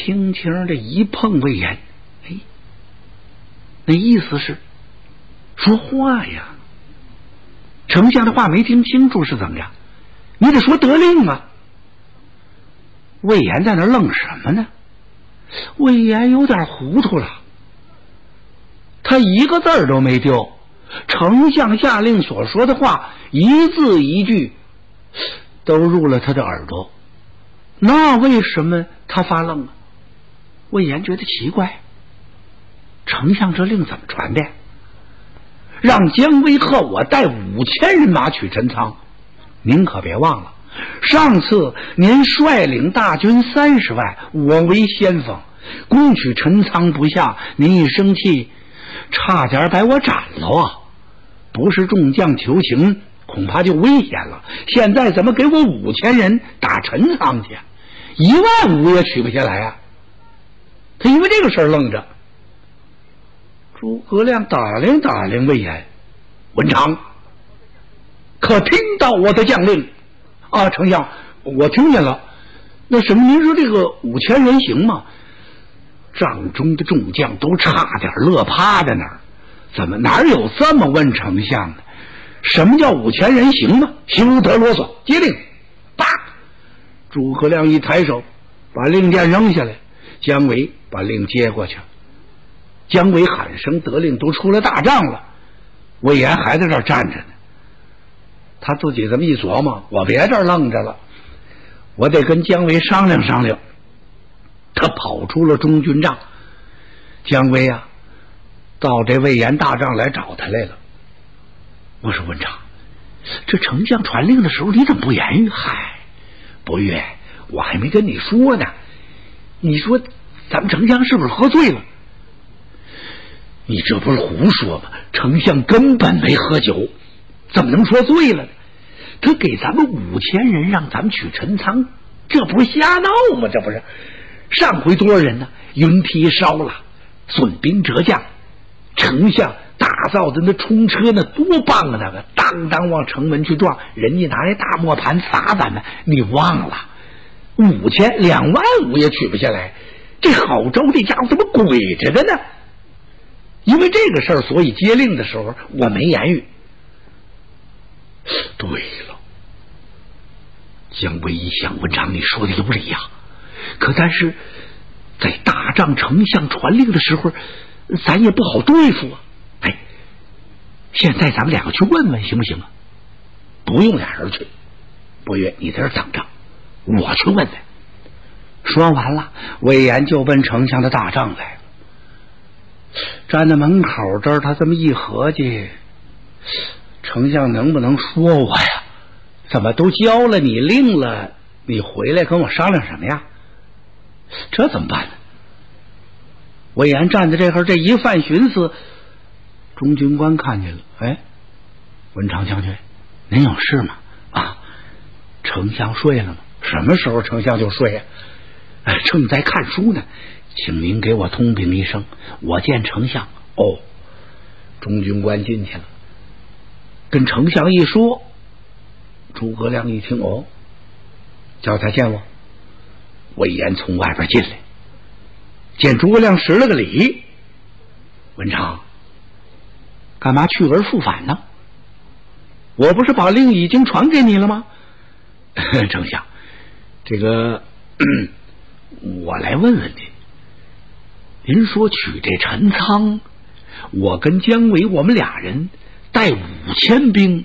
轻轻的一碰魏延，哎，那意思是说话呀。丞相的话没听清楚是怎么着？你得说得令啊！魏延在那愣什么呢？魏延有点糊涂了，他一个字儿都没丢，丞相下令所说的话一字一句都入了他的耳朵，那为什么他发愣啊？魏延觉得奇怪，丞相这令怎么传的？让姜维和我带5000人马取陈仓，您可别忘了，上次您率领大军30万，我为先锋，攻取陈仓不下，您一生气，差点把我斩了啊！不是众将求情，恐怕就危险了。现在怎么给我5000人打陈仓去？15000也取不下来啊！他因为这个事儿愣着。诸葛亮打量打量魏延，文长，可听到我的将令？啊，丞相，我听见了。那什么，您说这个5000人行吗？帐中的众将都差点乐趴在那儿，怎么哪有这么问丞相的？什么叫5000人行吗？休得啰嗦，接令！叭！诸葛亮一抬手，把令箭扔下来，姜维把令接过去。姜维喊声得令，都出了大帐了，魏延还在这儿站着呢。他自己这么一琢磨，我别这儿愣着了，我得跟姜维商量商量。他跑出了中军帐，姜维啊，到这魏延大帐来找他来了。我说文长，这丞相传令的时候你怎么不言语？嗨，伯岳，我还没跟你说呢。你说咱们丞相是不是喝醉了？你这不是胡说吗？丞相根本没喝酒，怎么能说醉了呢？他给咱们5000人让咱们取陈仓，这不是瞎闹吗？这不是上回多少人呢？云梯烧了，损兵折将，丞相打造的那冲车那多棒啊！那个当当往城门去撞，人家拿那大磨盘砸咱们，你忘了？5000、25000也取不下来，这郝州这家伙怎么鬼着的呢？因为这个事儿，所以接令的时候我没言语。对了，姜维一想，文长你说的有理呀，可但是在大帐丞相传令的时候，咱也不好对付啊。哎，现在咱们2个去问问行不行啊？不用俩人去，伯岳你在这等着，我去问问。说完了，魏延就奔丞相的大帐来了。站在门口这儿，他这么一合计，丞相能不能说我呀？怎么都交了你令了，你回来跟我商量什么呀？这怎么办呢？魏延站在这块，这一犯寻思，中军官看见了，哎，文长将军，您有事吗？啊，丞相睡了吗？什么时候丞相就睡呀？正在看书呢，请您给我通禀一声，我见丞相。哦，中军官进去了，跟丞相一说，诸葛亮一听，哦，叫他见我。魏延从外边进来，见诸葛亮施了个礼，文长，干嘛去而复返呢？我不是把令已经传给你了吗？丞相，这个我来问问您说取这陈仓，我跟姜维我们俩人带5000兵，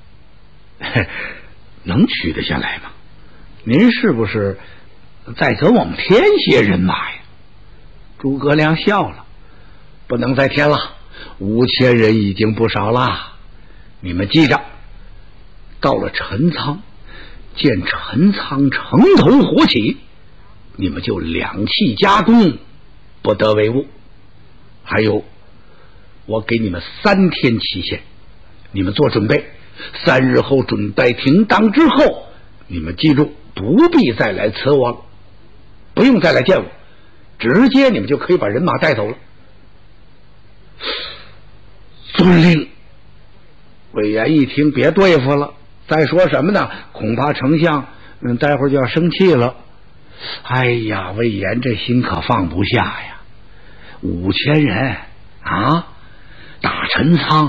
能取得下来吗？您是不是再给我们添些人马呀？诸葛亮笑了，不能再添了，5000人已经不少了。你们记着，到了陈仓，见陈仓城头火起，你们就两气夹攻，不得为误。还有，我给你们3天期限，你们做准备，3日后准备停当之后，你们记住，不必再来辞我了，不用再来见我，直接你们就可以把人马带走了。遵令。魏延一听，别对付了，再说什么呢？恐怕丞相待会儿就要生气了。 哎呀，魏延这心可放不下呀！5000人啊，打陈仓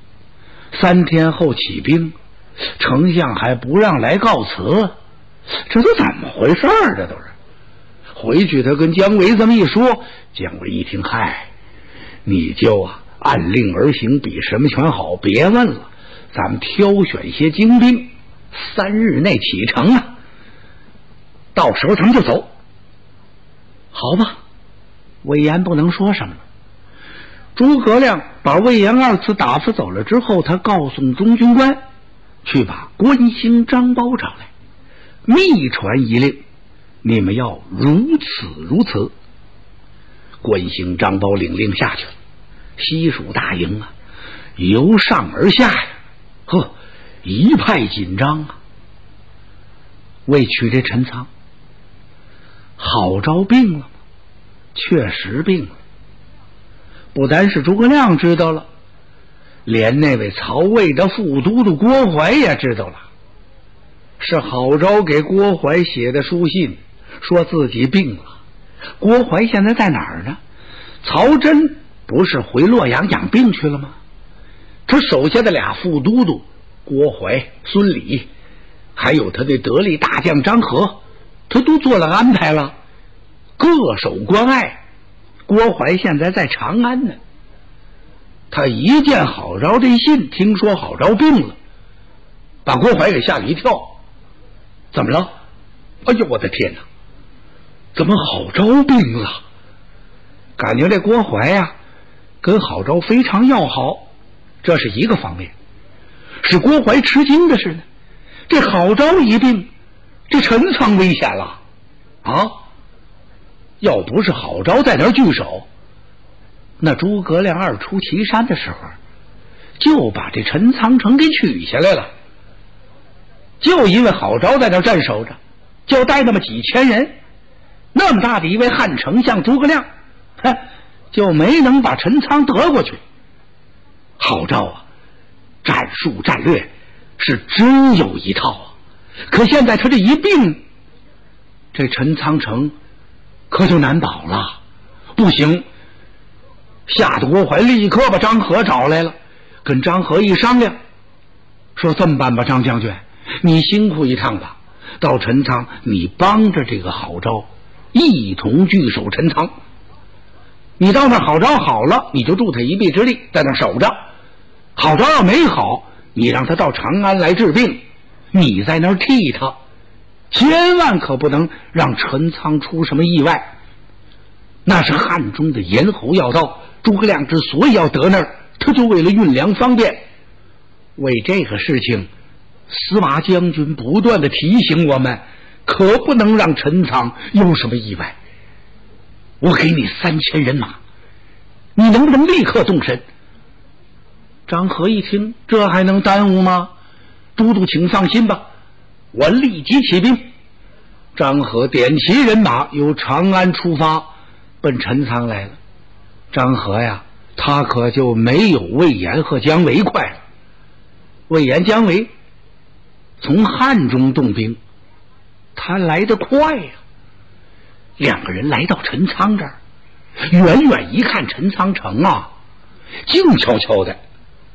，3天后起兵，丞相还不让来告辞，这都怎么回事儿？这都是。回去他跟姜维这么一说，姜维一听，嗨，你就按令而行，比什么全好，别问了，咱们挑选些精兵，3日内启程啊，到时候咱们就走。好吧，魏延不能说什么了。诸葛亮把魏延2次打发走了之后，他告诉中军官去把关兴、张苞找来，密传一令，你们要如此如此。关兴、张苞领令下去了，西蜀大营啊，由上而下呀，一派紧张啊。为取这陈仓，郝昭病了吗？确实病了。不单是诸葛亮知道了，连那位曹魏的副都督郭淮也知道了。是郝昭给郭淮写的书信，说自己病了。郭淮现在在哪儿呢？曹真不是回洛阳养病去了吗？他手下的俩副都督郭淮、孙礼，还有他的得力大将张合，他都做了安排了，各守关隘。郭淮现在在长安呢。他一见郝昭这信，听说郝昭病了，把郭淮给吓了一跳。怎么了？哎呦，我的天哪！怎么郝昭病了？感觉这郭淮呀，跟郝昭非常要好，这是一个方面。使郭淮吃惊的是呢，这郝昭一病，这陈仓危险了啊！要不是郝昭在那儿据守，那诸葛亮2出祁山的时候，就把这陈仓城给取下来了。就因为郝昭在那儿站守着，就带那么几千人，那么大的一位汉丞相诸葛亮，就没能把陈仓得过去。郝昭啊，战术战略是真有一套啊！可现在他这一病，这陈仓城可就难保了。不行，吓得郭淮立刻把张合找来了，跟张合一商量，说这么办吧，张将军，你辛苦一趟吧，到陈仓你帮着这个郝昭一同据守陈仓。你到那郝昭好了，你就助他一臂之力，在那守着。郝昭要没好，你让他到长安来治病，你在那儿替他，千万可不能让陈仓出什么意外。那是汉中的咽喉要道，诸葛亮之所以要得那儿，他就为了运粮方便。为这个事情，司马将军不断的提醒我们，可不能让陈仓有什么意外。我给你3000人马，你能不能立刻动身？张合一听，这还能耽误吗？都督请放心吧，我立即起兵。张合点齐人马，由长安出发，奔陈仓来了。张合呀，他可就没有魏延和姜维快了。魏延、姜维从汉中动兵，他来得快呀。2个人来到陈仓这儿，远远一看陈仓城啊，静悄悄的。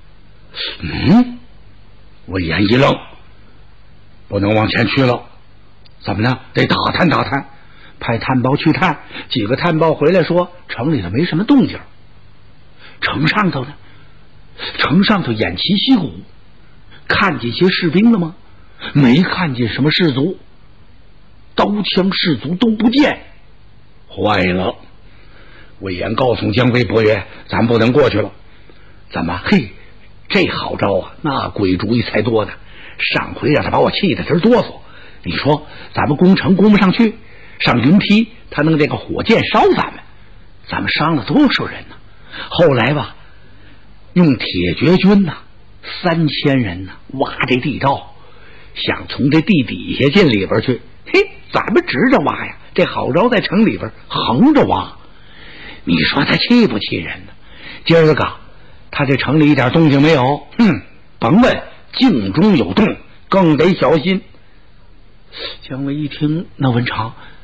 魏延一愣，不能往前去了，怎么呢？得打探打探，派探报去探。几个探报回来说，城里头没什么动静。城上头呢？城上头偃旗息鼓，看见些士兵了吗？没看见什么士卒，刀枪士卒都不见。坏了！魏延告诉姜维伯约，咱不能过去了。怎么？嘿，这郝昭啊，那鬼主意才多呢。上回让他把我气得直哆嗦。你说咱们攻城攻不上去，上云梯他弄这个火箭烧咱们伤了多少人呢？后来吧，用铁决军呐，3000人呐，挖这地道，想从这地底下进里边去。嘿，咱们直着挖呀，这郝昭在城里边横着挖，你说他气不气人呢？今儿个他这城里一点动静没有，甭问，静中有动，更得小心。姜维一听，那文长，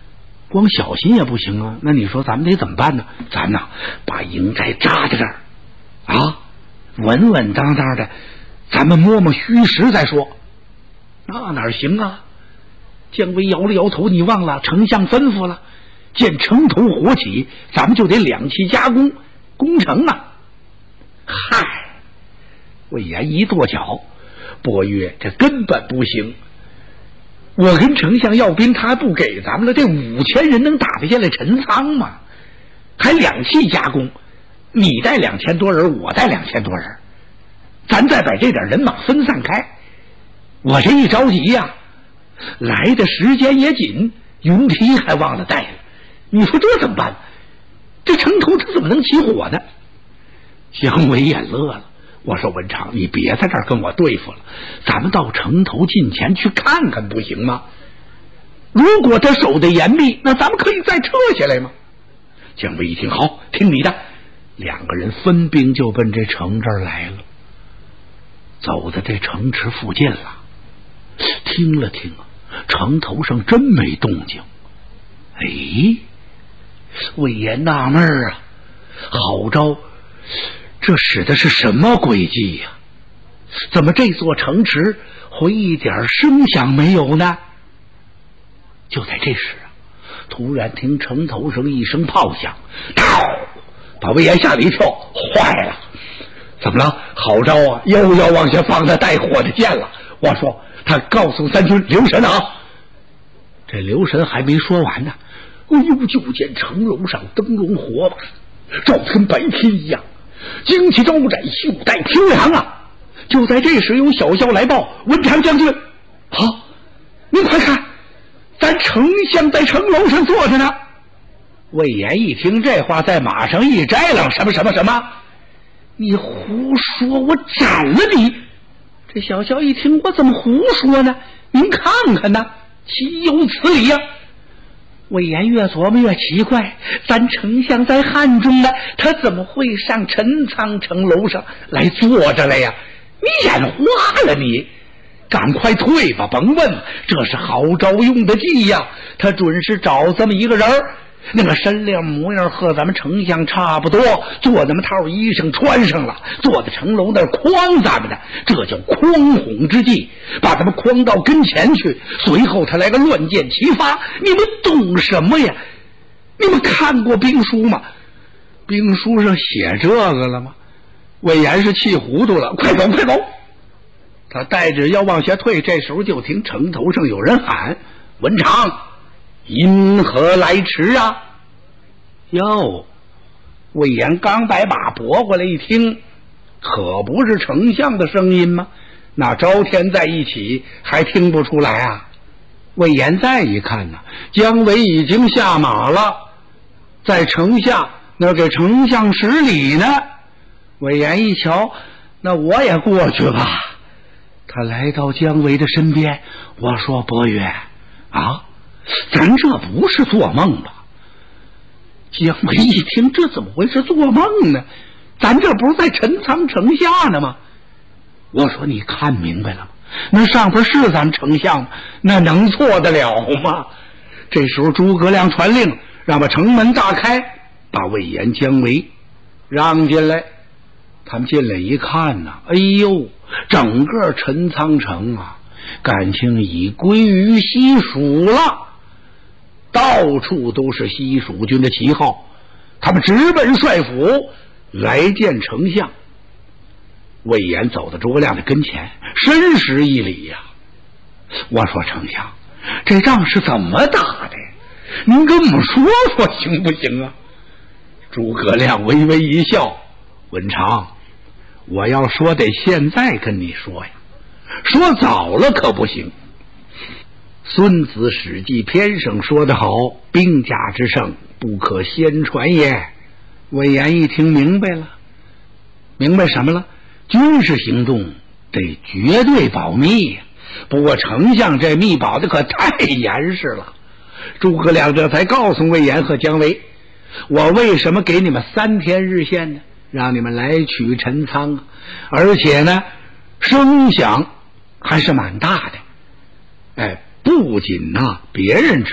光小心也不行啊。那你说咱们得怎么办呢？咱呢把营寨扎在这儿啊，稳稳当当的，咱们摸摸虚实再说。那哪行啊？姜维摇了摇头，你忘了丞相吩咐了，见城头火起，咱们就得两栖夹攻，攻城啊。嗨，魏延一跺脚，伯约，这根本不行。我跟丞相要兵，他还不给咱们了，这5000人能打得下来陈仓吗？还两栖夹攻，你带2000多人，我带2000多人，咱再把这点人马分散开。我这一着急呀，来的时间也紧，云梯还忘了带了，你说这怎么办？这城头他怎么能起火呢？姜维也乐了，我说文长，你别在这儿跟我对付了，咱们到城头近前去看看不行吗？如果他守得严密，那咱们可以再撤下来吗？姜维一听，好，听你的。2个人分兵就奔这城这儿来了，走到这城池附近了，听了听啊，城头上真没动静。哎，魏延纳闷啊，好招，这使的是什么诡计呀？怎么这座城池会一点声响没有呢？就在这时啊，突然听城头上一声炮响，把魏延吓了一跳，坏了，怎么了？好招啊，又要往下放那带火的箭了。我说他告诉三军留神啊。这留神还没说完呢，哎呦，就见城楼上灯笼火把，照得跟白天一样，旌旗招展，袖带飘扬啊。就在这时，有小校来报，文长将军，好，您快看，咱丞相在城楼上坐着呢。魏延一听这话，在马上一摘了，什么？你胡说，我斩了你！这小校一听，我怎么胡说呢？您看看呢，岂有此理呀！魏延越琢磨越奇怪，咱丞相在汉中呢，他怎么会上陈仓城楼上来坐着来呀？你眼花了你！赶快退吧，甭问，这是好招用的计呀！他准是找这么一个人儿，那个身量模样和咱们丞相差不多，做那么套衣裳穿上了，坐在城楼那儿诓咱们的，这叫诓哄之计，把他们诓到跟前去，随后他来个乱箭齐发。你们懂什么呀？你们看过兵书吗？兵书上写这个了吗？魏延是气糊涂了，快走！他带着要往下退，这时候就听城头上有人喊：文长，因何来迟啊？哟，魏延刚把马拨过来一听，可不是丞相的声音吗？那朝天在一起还听不出来啊？魏延再一看呢，姜维已经下马了，在城下那给丞相施礼呢。魏延一瞧，那我也过去吧。他来到姜维的身边，我说伯约啊，咱这不是做梦吧？姜维一听，这怎么会是做梦呢？咱这不是在陈仓城下呢吗？我说你看明白了吗？那上边是咱丞相吗？那能错得了吗？这时候诸葛亮传令，让把城门大开，把魏延、姜维让进来。他们进来一看呐，哎呦，整个陈仓城啊，感情已归于西蜀了，到处都是西蜀军的旗号。他们直奔帅府来见丞相。魏延走到诸葛亮的跟前，深施一礼呀。我说丞相，这仗是怎么打的？您跟我们说说行不行啊？诸葛亮微微一笑，文长，我要说得现在跟你说呀，说早了可不行。孙子史记篇上说得好，兵家之胜，不可先传也。魏延一听明白了，明白什么了？军事行动得绝对保密呀。不过丞相这密保的可太严实了。诸葛亮这才告诉魏延和姜维，我为什么给你们3天日限呢？让你们来取陈仓啊！而且呢，声响还是蛮大的。哎，不仅别人知道了，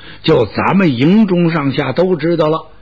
就咱们营中上下都知道了。